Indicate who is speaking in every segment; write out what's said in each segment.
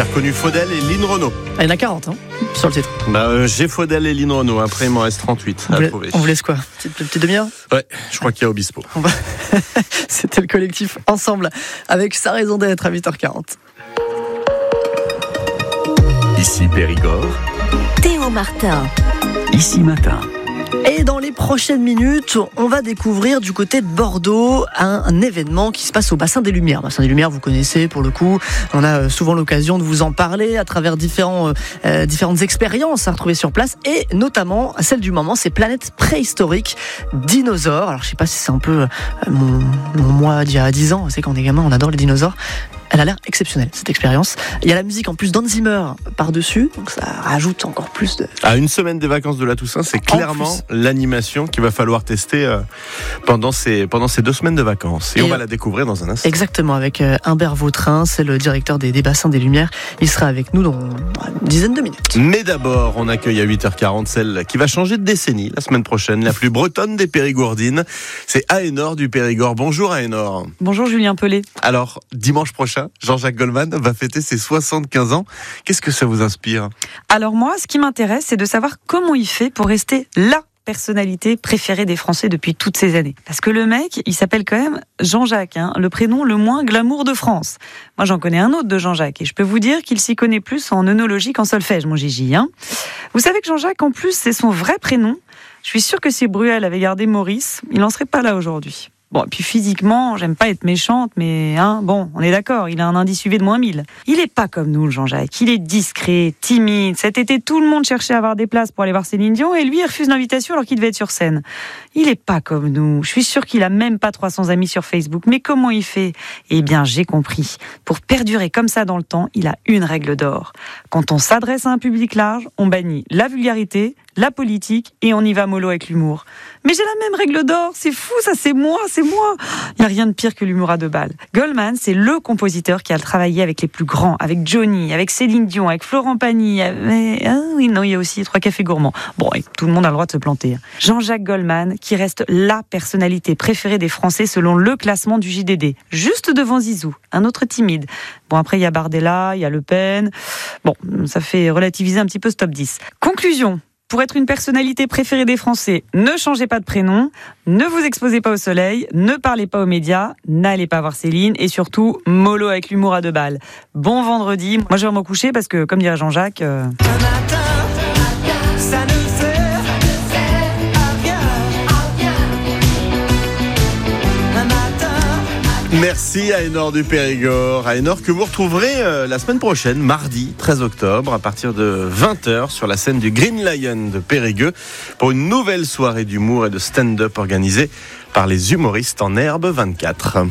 Speaker 1: J'ai reconnu Faudel et Lynn Renaud.
Speaker 2: Il y en a 40 sur le titre.
Speaker 1: J'ai Faudel et Lynn Renaud. Après, il m'en reste 38 à trouver.
Speaker 2: On vous laisse quoi? Petite demi-heure?
Speaker 1: Ouais, je crois qu'il y a Obispo.
Speaker 2: C'était le collectif Ensemble avec sa raison d'être à 8h40.
Speaker 3: Ici Périgord.
Speaker 4: Théo Martin.
Speaker 3: Ici Matin.
Speaker 2: Et dans les prochaines minutes, on va découvrir du côté de Bordeaux un événement qui se passe au Bassin des Lumières. Bassin des Lumières, vous connaissez pour le coup. On a souvent l'occasion de vous en parler à travers différentes expériences à retrouver sur place. Et notamment, celle du moment, c'est Planète Préhistorique Dinosaures. Alors je sais pas si c'est un peu mon moi d'il y a 10 ans. C'est quand on est gamin, on adore les dinosaures. Elle a l'air exceptionnelle, cette expérience. Il y a la musique en plus d'Hans Zimmer par-dessus, donc ça rajoute encore plus de...
Speaker 1: À une semaine des vacances de la Toussaint, c'est clairement l'animation qu'il va falloir tester pendant ces 2 semaines de vacances. Et on va la découvrir dans un instant.
Speaker 2: Exactement, avec Humbert Vautrin, c'est le directeur des Bassins des Lumières. Il sera avec nous dans une dizaine de minutes.
Speaker 1: Mais d'abord, on accueille à 8h40 celle qui va changer de décennie la semaine prochaine, la plus bretonne des Périgourdines. C'est Aénor du Périgord. Bonjour Aénor.
Speaker 5: Bonjour Julien Pellet.
Speaker 1: Alors, dimanche prochain, Jean-Jacques Goldman va fêter ses 75 ans. Qu'est-ce que ça vous inspire ?
Speaker 5: Alors moi, ce qui m'intéresse, c'est de savoir comment il fait pour rester la personnalité préférée des Français depuis toutes ces années. Parce que le mec, il s'appelle quand même Jean-Jacques, le prénom le moins glamour de France. Moi, j'en connais un autre de Jean-Jacques et je peux vous dire qu'il s'y connaît plus en œnologie qu'en solfège, mon Gigi. Vous savez que Jean-Jacques, en plus, c'est son vrai prénom. Je suis sûre que si Bruel avait gardé Maurice, il n'en serait pas là aujourd'hui. Bon, et puis physiquement, j'aime pas être méchante, mais on est d'accord, il a un indice UV de -1000. Il est pas comme nous, le Jean-Jacques. Il est discret, timide. Cet été, tout le monde cherchait à avoir des places pour aller voir Céline Dion, et lui, il refuse l'invitation alors qu'il devait être sur scène. Il est pas comme nous. Je suis sûre qu'il a même pas 300 amis sur Facebook. Mais comment il fait ? Eh bien, j'ai compris. Pour perdurer comme ça dans le temps, il a une règle d'or. Quand on s'adresse à un public large, on bannit la vulgarité, la politique, et on y va mollo avec l'humour. Mais j'ai la même règle d'or, c'est fou, ça c'est moi. Il n'y a rien de pire que l'humour à 2 balles. Goldman, c'est le compositeur qui a travaillé avec les plus grands, avec Johnny, avec Céline Dion, avec Florent Pagny, il y a aussi 3 cafés gourmands. Bon, et tout le monde a le droit de se planter. Jean-Jacques Goldman, qui reste la personnalité préférée des Français selon le classement du JDD. Juste devant Zizou, un autre timide. Bon, après il y a Bardella, il y a Le Pen. Bon, ça fait relativiser un petit peu ce top 10. Conclusion. Pour être une personnalité préférée des Français, ne changez pas de prénom, ne vous exposez pas au soleil, ne parlez pas aux médias, n'allez pas voir Céline et surtout, mollo avec l'humour à 2 balles. Bon vendredi, moi je vais me coucher parce que, comme dirait Jean-Jacques...
Speaker 1: Merci Aénor du Périgord. Aénor que vous retrouverez la semaine prochaine, mardi 13 octobre, à partir de 20h sur la scène du Green Lion de Périgueux pour une nouvelle soirée d'humour et de stand-up organisée par les humoristes en herbe 24.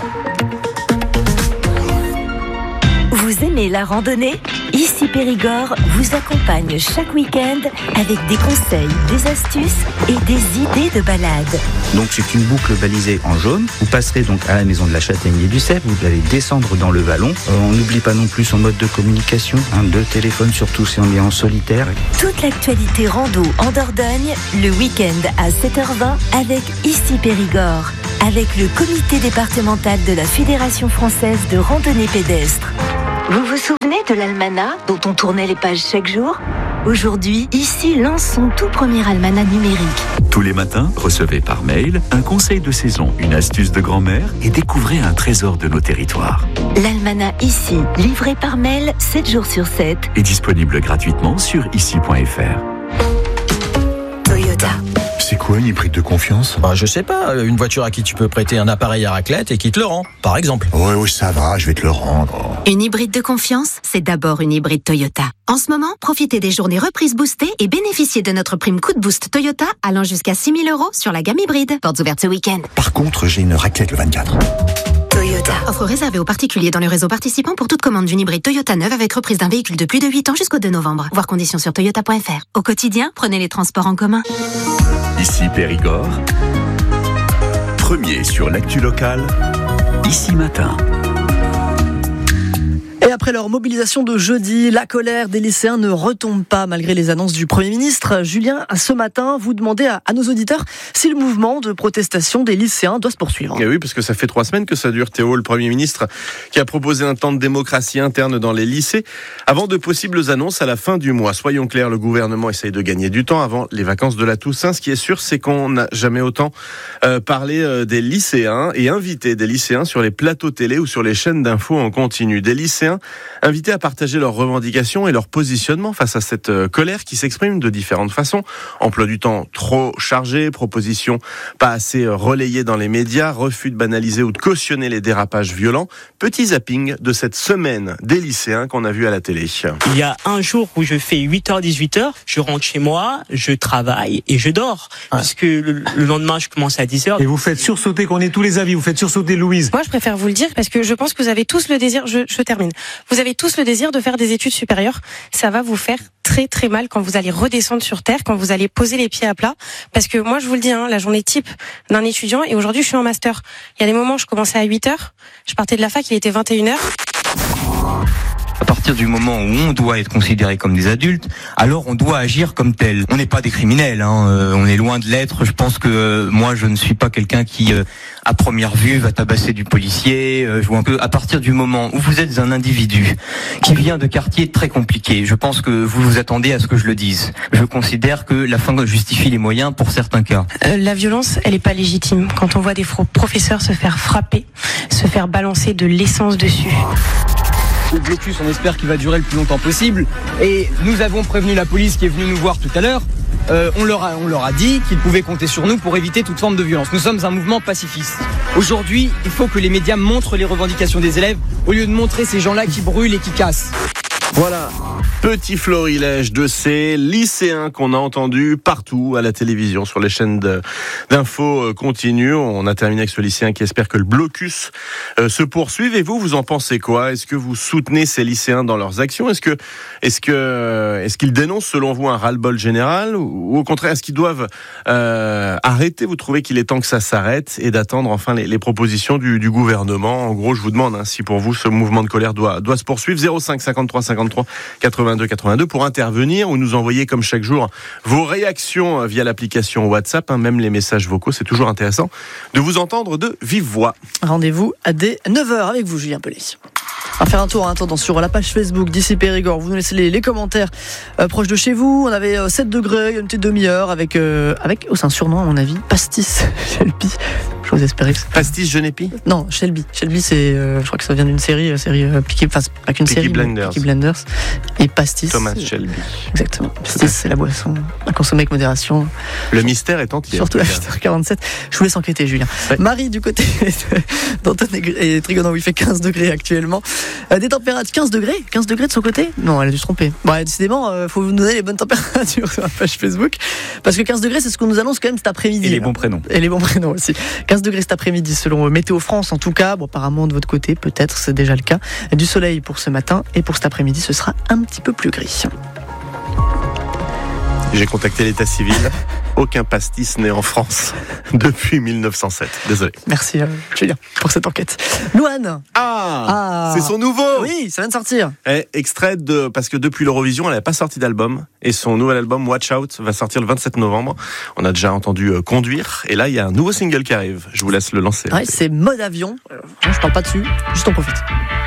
Speaker 4: Vous aimez la randonnée ? Ici Périgord vous accompagne chaque week-end avec des conseils, des astuces et des idées de balade.
Speaker 6: Donc c'est une boucle balisée en jaune. Vous passerez donc à la maison de la Châtaignée du Cep. Vous allez descendre dans le vallon. On n'oublie pas non plus son mode de communication, de téléphone surtout si on est en solitaire.
Speaker 4: Toute l'actualité rando en Dordogne, le week-end à 7h20 avec Ici Périgord. Avec le comité départemental de la Fédération française de randonnée pédestre. Vous vous souvenez de l'almanach dont on tournait les pages chaque jour ? Aujourd'hui, Ici lance son tout premier almanach numérique.
Speaker 3: Tous les matins, recevez par mail un conseil de saison, une astuce de grand-mère et découvrez un trésor de nos territoires.
Speaker 4: L'almanach Ici, livré par mail 7 jours sur 7.
Speaker 3: Est disponible gratuitement sur ici.fr.
Speaker 4: Toyota.
Speaker 7: C'est quoi une hybride de confiance ?
Speaker 8: Je sais pas, une voiture à qui tu peux prêter un appareil à raclette et qui te le rend, par exemple.
Speaker 7: Oui, ça va, je vais te le rendre.
Speaker 9: Une hybride de confiance, c'est d'abord une hybride Toyota. En ce moment, profitez des journées reprises boostées et bénéficiez de notre prime coup de boost Toyota allant jusqu'à 6 000 € sur la gamme hybride. Portes ouvertes ce week-end.
Speaker 7: Par contre, j'ai une raclette le 24.
Speaker 4: Toyota.
Speaker 9: Offre réservée aux particuliers dans le réseau participant pour toute commande d'une hybride Toyota neuve avec reprise d'un véhicule de plus de 8 ans jusqu'au 2 novembre. Voir conditions sur toyota.fr. Au quotidien, prenez les transports en commun.
Speaker 3: Ici Périgord, premier sur l'actu locale, Ici Matin.
Speaker 2: Et après après leur mobilisation de jeudi, la colère des lycéens ne retombe pas malgré les annonces du Premier ministre. Julien, ce matin, vous demandez à nos auditeurs si le mouvement de protestation des lycéens doit se poursuivre.
Speaker 1: Et oui, parce que ça fait 3 semaines que ça dure, Théo, le Premier ministre, qui a proposé un temps de démocratie interne dans les lycées avant de possibles annonces à la fin du mois. Soyons clairs, le gouvernement essaye de gagner du temps avant les vacances de la Toussaint. Ce qui est sûr, c'est qu'on n'a jamais autant parlé des lycéens et invité des lycéens sur les plateaux télé ou sur les chaînes d'infos en continu. Des lycéens invités à partager leurs revendications et leur positionnement face à cette colère qui s'exprime de différentes façons. Emploi du temps trop chargé, propositions pas assez relayées dans les médias, refus de banaliser ou de cautionner les dérapages violents. Petit zapping de cette semaine des lycéens qu'on a vu à la télé.
Speaker 10: Il y a un jour où je fais 8h-18h, je rentre chez moi, je travaille et je dors. Parce que le lendemain, je commence à 10h.
Speaker 11: Et vous faites sursauter, qu'on ait tous les avis, vous faites sursauter Louise.
Speaker 12: Moi, je préfère vous le dire parce que je pense que vous avez tous le désir, je termine. Vous avez tous le désir de faire des études supérieures. Ça va vous faire très très mal quand vous allez redescendre sur terre, quand vous allez poser les pieds à plat. Parce que moi, je vous le dis, la journée type d'un étudiant, et aujourd'hui, je suis en master. Il y a des moments, je commençais à 8h, je partais de la fac, il était 21h.
Speaker 13: À partir du moment où on doit être considéré comme des adultes, alors on doit agir comme tel. On n'est pas des criminels, on est loin de l'être. Je pense que moi, je ne suis pas quelqu'un qui, à première vue, va tabasser du policier. Je vois un peu. À partir du moment où vous êtes un individu qui vient de quartiers très compliqués, je pense que vous vous attendez à ce que je le dise. Je considère que la fin justifie les moyens pour certains cas.
Speaker 12: La violence, elle est pas légitime. Quand on voit des professeurs se faire frapper, se faire balancer de l'essence dessus.
Speaker 14: Le blocus, on espère qu'il va durer le plus longtemps possible. Et nous avons prévenu la police qui est venue nous voir tout à l'heure. On leur a dit qu'ils pouvaient compter sur nous pour éviter toute forme de violence. Nous sommes un mouvement pacifiste. Aujourd'hui, il faut que les médias montrent les revendications des élèves au lieu de montrer ces gens-là qui brûlent et qui cassent.
Speaker 1: Voilà, petit florilège de ces lycéens qu'on a entendus partout à la télévision, sur les chaînes d'infos continues. On a terminé avec ce lycéen qui espère que le blocus se poursuive. Et vous en pensez quoi ? Est-ce que vous soutenez ces lycéens dans leurs actions ? Est-ce qu'ils dénoncent selon vous un ras-le-bol général ? Ou au contraire, est-ce qu'ils doivent arrêter ? Vous trouvez qu'il est temps que ça s'arrête et d'attendre enfin les propositions du gouvernement ? En gros, je vous demande si pour vous ce mouvement de colère doit se poursuivre. 05 53 53 82 82 pour intervenir ou nous envoyer comme chaque jour vos réactions via l'application WhatsApp, même les messages vocaux, c'est toujours intéressant de vous entendre de vive voix.
Speaker 2: Rendez-vous à dès 9h avec vous, Julien Pelé. On va faire un tour en attendant sur la page Facebook d'Ici Périgord. Vous nous laissez les commentaires proches de chez vous. On avait 7 degrés, il y a une petite demi-heure avec c'est un surnom à mon avis, Pastis Shelby. J'ose espérer que c'est...
Speaker 1: Pastis Genépi ?
Speaker 2: Non, Shelby. Shelby, c'est, je crois que ça vient d'une série Peaky Blinders. Peaky Blinders. Et Pastis.
Speaker 1: Thomas Shelby.
Speaker 2: Exactement. Pastis, c'est la boisson à consommer avec modération.
Speaker 1: Le mystère est entier.
Speaker 2: Surtout à 8h47. Je vous laisse enquêter, Julien. Ouais. Marie, du côté d'Antoine et Trigonon, où il fait 15 degrés actuellement. Des températures, 15 degrés de son côté ? Non, elle a dû se tromper. Bon, décidément, faut vous donner les bonnes températures sur la page Facebook. Parce que 15 degrés, c'est ce qu'on nous annonce quand même cet après-midi.
Speaker 6: Et les bons prénoms.
Speaker 2: Et les bons prénoms aussi. 15 degrés cet après-midi, selon Météo France, en tout cas. Bon, apparemment, de votre côté, peut-être, c'est déjà le cas. Du soleil pour ce matin. Et pour cet après-midi, ce sera un petit peu plus gris.
Speaker 1: J'ai contacté l'état civil. Aucun pastis né en France depuis 1907. Désolé.
Speaker 2: Merci Julien pour cette enquête. Louane.
Speaker 1: C'est son nouveau.
Speaker 2: Oui, ça vient de sortir.
Speaker 1: Extrait parce que depuis l'Eurovision, elle n'avait pas sorti d'album et son nouvel album Watch Out va sortir le 27 novembre. On a déjà entendu Conduire et là il y a un nouveau single qui arrive. Je vous laisse le lancer.
Speaker 2: Ouais, c'est Mode Avion. Je parle pas dessus, juste on profite.